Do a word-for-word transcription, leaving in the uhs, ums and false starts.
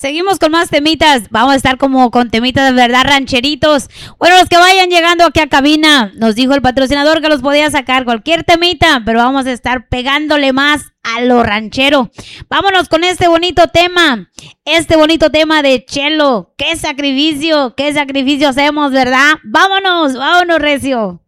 Seguimos con más temitas. Vamos a estar como con temitas de verdad rancheritos. Bueno, los que vayan llegando aquí a cabina, nos dijo el patrocinador que los podía sacar cualquier temita, pero vamos a estar pegándole más a lo ranchero. Vámonos con este bonito tema. Este bonito tema de Chelo. ¡Qué sacrificio! ¡Qué sacrificio hacemos, verdad! ¡Vámonos! ¡Vámonos, recio!